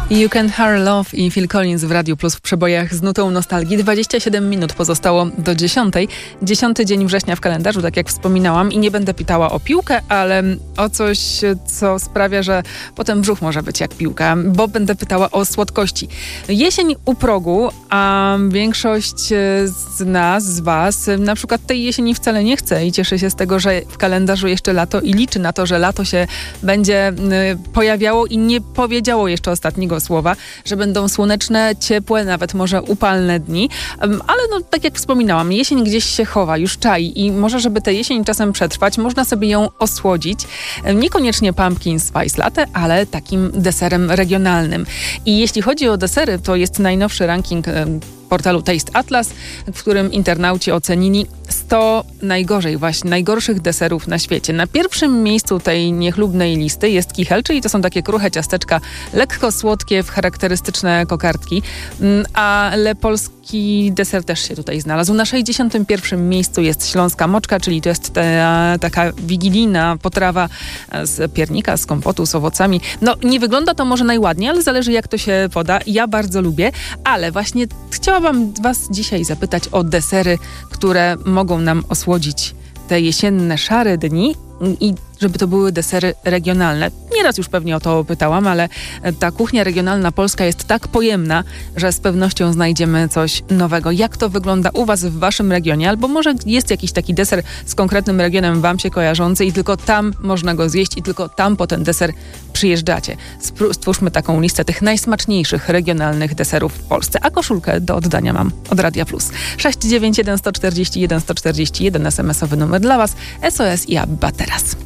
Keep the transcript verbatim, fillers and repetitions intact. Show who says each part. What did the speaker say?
Speaker 1: You Can Hurry Love i Phil Collins w Radiu Plus w przebojach z nutą nostalgii. dwadzieścia siedem minut pozostało do dziesiątej. Dziesiąty dzień września w kalendarzu, tak jak wspominałam, i nie będę pytała o piłkę, ale o coś, co sprawia, że potem brzuch może być jak piłka, bo będę pytała o słodkości. Jesień u progu, a większość z nas, z was, na przykład tej jesieni wcale nie chce i cieszy się z tego, że w kalendarzu jeszcze lato i liczy na to, że lato się będzie pojawiało i nie powiedziało jeszcze ostatniego słowa, że będą słoneczne, ciepłe, nawet może upalne dni. Ale no, tak jak wspominałam, jesień gdzieś się chowa, już czai i może, żeby tę jesień czasem przetrwać, można sobie ją osłodzić. Niekoniecznie pumpkin spice latte, ale takim deserem regionalnym. I jeśli chodzi o desery, to jest najnowszy ranking portalu Taste Atlas, w którym internauci ocenili sto najgorzej, właśnie najgorszych deserów na świecie. Na pierwszym miejscu tej niechlubnej listy jest kichel, czyli to są takie kruche ciasteczka, lekko słodkie, w charakterystyczne kokardki, ale polski deser też się tutaj znalazł. Na sześćdziesiątym pierwszym miejscu jest śląska moczka, czyli to jest ta, taka wigilijna potrawa z piernika, z kompotu, z owocami. No, nie wygląda to może najładniej, ale zależy, jak to się poda. Ja bardzo lubię, ale właśnie chciałabym was dzisiaj zapytać o desery, które mogą nam osłodzić te jesienne, szare dni i żeby to były desery regionalne. Nieraz już pewnie o to pytałam, ale ta kuchnia regionalna polska jest tak pojemna, że z pewnością znajdziemy coś nowego. Jak to wygląda u was w waszym regionie? Albo może jest jakiś taki deser z konkretnym regionem wam się kojarzący i tylko tam można go zjeść i tylko tam po ten deser przyjeżdżacie. Stwórzmy taką listę tych najsmaczniejszych regionalnych deserów w Polsce. A koszulkę do oddania mam od Radia Plus. sześć dziewięć jeden, sto czterdzieści jeden, sto czterdzieści jeden es em esowy numer dla was. S O S i Abba teraz.